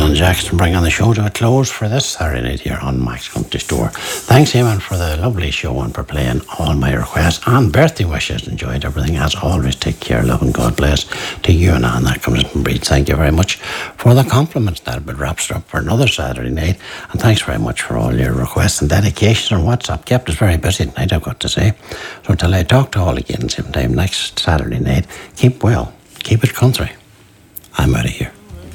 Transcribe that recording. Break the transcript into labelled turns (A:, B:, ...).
A: Alan Jackson bringing the show to a close for this Saturday night here on Max Country Store. Thanks, Eamon, for the lovely show and for playing all my requests and birthday wishes. Enjoyed everything. As always, take care, love, and God bless to you and Anne. That comes from Breed. Thank you very much for the compliments. That but wraps it up for another Saturday night. And thanks very much for all your requests and dedications on WhatsApp. Kept us very busy tonight, I've got to say. So until I talk to all again same time next Saturday night, keep well, keep it country. I'm out of here.